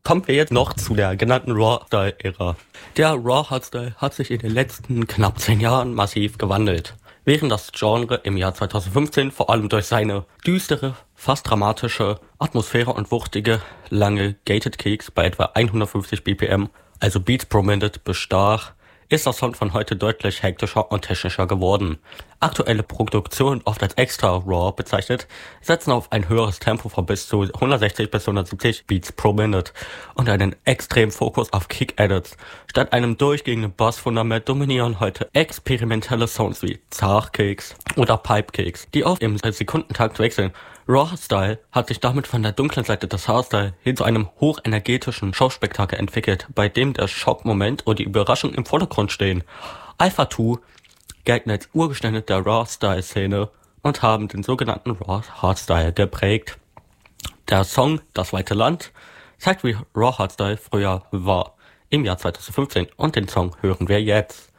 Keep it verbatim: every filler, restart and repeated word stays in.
Kommen wir jetzt noch zu der genannten Raw-Style-Ära. Der Raw-Hardstyle hat sich in den letzten knapp zehn Jahren massiv gewandelt. Während das Genre im Jahr zweitausendfünfzehn vor allem durch seine düstere, fast dramatische Atmosphäre und wuchtige, lange Gated Kicks bei etwa hundertfünfzig B P M, also Beats pro Minute, bestach, ist das Sound von heute deutlich hektischer und technischer geworden. Aktuelle Produktionen, oft als Extra Raw bezeichnet, setzen auf ein höheres Tempo von bis zu hundertsechzig bis hundertsiebzig Beats pro Minute und einen extremen Fokus auf Kick-Edits. Statt einem durchgehenden Bassfundament dominieren heute experimentelle Sounds wie Zach-Kicks oder Pipe-Kicks, die oft im Sekundentakt wechseln. Raw-Style hat sich damit von der dunklen Seite des Hardstyle hin zu einem hochenergetischen Showspektakel entwickelt, bei dem der Schockmoment und die Überraschung im Vordergrund stehen. Alpha zwei gelten als Urgesteine der Raw-Style-Szene und haben den sogenannten Raw-Hardstyle geprägt. Der Song Das weite Land zeigt, wie Raw-Hardstyle früher war, im Jahr zweitausendfünfzehn, und den Song hören wir jetzt.